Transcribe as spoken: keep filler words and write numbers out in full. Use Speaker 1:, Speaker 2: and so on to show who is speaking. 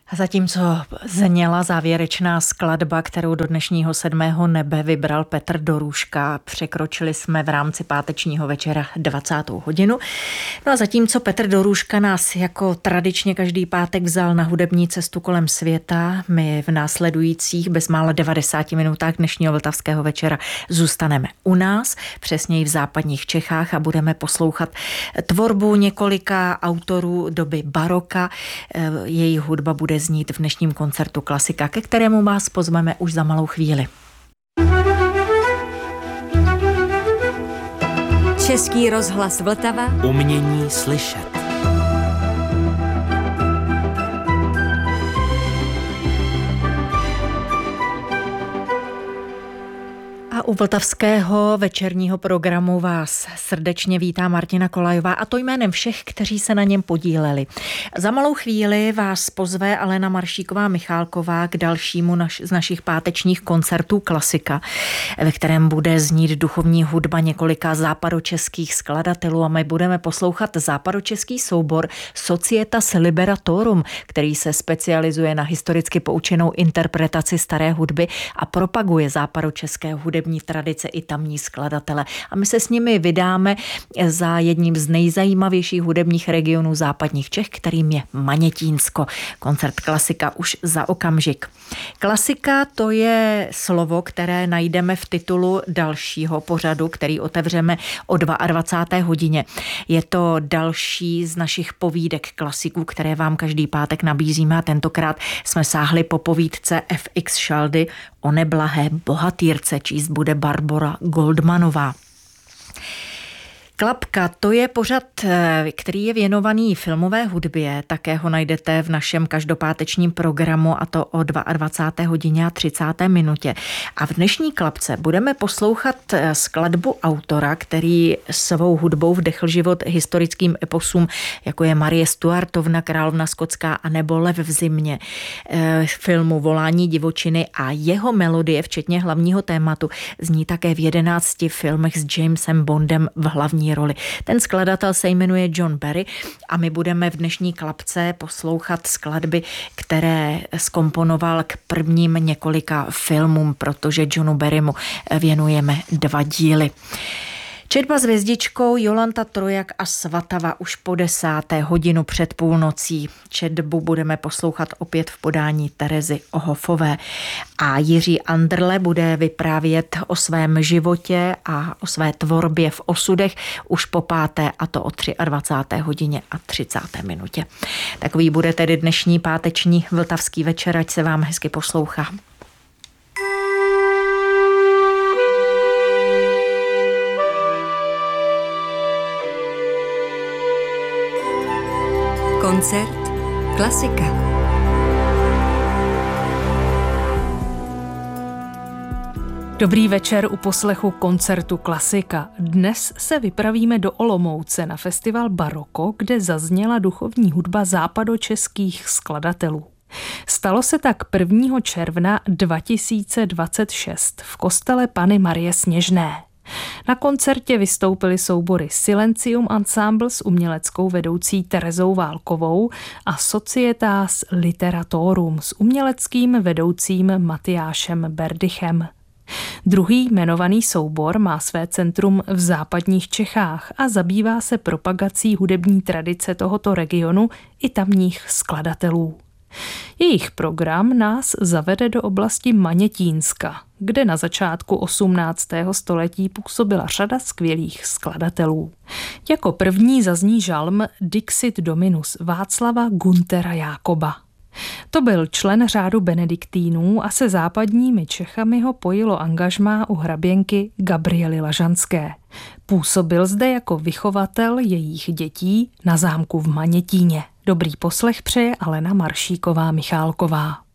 Speaker 1: A zatímco zněla závěrečná skladba, kterou do dnešního sedmého nebe vybral Petr Dorůška, překročili jsme v rámci pátečního večera dvacátou hodinu. No a zatímco Petr Dorůška nás jako tradičně každý pátek vzal na hudební cestu kolem světa, my v následujících bezmála devadesáti minutách dnešního vltavského večera zůstaneme u nás, přesněji v západních Čechách, a budeme poslouchat tvorbu několika autorů doby baroka. Jejich hudba bude znít v dnešním koncertu Klasika, ke kterému vás pozveme už za malou chvíli.
Speaker 2: Český rozhlas Vltava.
Speaker 3: Umění slyšet.
Speaker 1: A u vltavského večerního programu vás srdečně vítá Martina Kolajová, a to jménem všech, kteří se na něm podíleli. Za malou chvíli vás pozve Alena Maršíková-Michálková k dalšímu naš, z našich pátečních koncertů Klasika, ve kterém bude znít duchovní hudba několika západočeských skladatelů, a my budeme poslouchat západočeský soubor Societas Liberatorum, který se specializuje na historicky poučenou interpretaci staré hudby a propaguje západočeské hudební tradice i tamní skladatele. A my se s nimi vydáme za jedním z nejzajímavějších hudebních regionů západních Čech, kterým je Manětínsko. Koncert Klasika už za okamžik. Klasika, to je slovo, které najdeme v titulu dalšího pořadu, který otevřeme o dvacáté druhé hodině. Je to další z našich povídek klasiků, které vám každý pátek nabízíme, a tentokrát jsme sáhli po povídce F X Šaldy o neblahé bohatýrce, číst bude Barbora Goldmanová. Klapka, to je pořad, který je věnovaný filmové hudbě, také ho najdete v našem každopátečním programu, a to o dvacáté druhé hodině a třicáté minutě. A v dnešní Klapce budeme poslouchat skladbu autora, který svou hudbou vdechl život historickým eposům, jako je Marie Stuartovna, Královna skotská, anebo Lev v zimě, filmu Volání divočiny, a jeho melodie, včetně hlavního tématu, zní také v jedenácti filmech s Jamesem Bondem v hlavní roli. Ten skladatel se jmenuje John Barry a my budeme v dnešní Klapce poslouchat skladby, které zkomponoval k prvním několika filmům, protože Johnu Barrymu věnujeme dva díly. Četba s hvězdičkou, Jolanta Trojak a Svatava už po desáté hodinu před půlnocí. Četbu budeme poslouchat opět v podání Terezy Ohofové. A Jiří Andrle bude vyprávět o svém životě a o své tvorbě v osudech už po páté, a to o dvacáté třetí hodině a třicáté minutě. Takový bude tedy dnešní páteční vltavský večer, ať se vám hezky poslouchá.
Speaker 2: Koncert Klasika.
Speaker 4: Dobrý večer u poslechu koncertu Klasika. Dnes se vypravíme do Olomouce na festival Baroko, kde zazněla duchovní hudba západočeských skladatelů. Stalo se tak prvního června dva tisíce dvacet šest v kostele Panny Marie Sněžné. Na koncertě vystoupily soubory Silencium Ensemble s uměleckou vedoucí Terezou Válkovou a Societas Liberatorum s uměleckým vedoucím Matyášem Berdychem. Druhý jmenovaný soubor má své centrum v západních Čechách a zabývá se propagací hudební tradice tohoto regionu i tamních skladatelů. Jejich program nás zavede do oblasti Manětínska, kde na začátku osmnáctého století působila řada skvělých skladatelů. Jako první zazní žalm Dixit Dominus Václava Guntera Jákoba. To byl člen řádu benediktínů a se západními Čechami ho pojilo angažmá u hraběnky Gabriely Lažanské. Působil zde jako vychovatel jejich dětí na zámku v Manětíně. Dobrý poslech přeje Alena Maršíková-Michálková.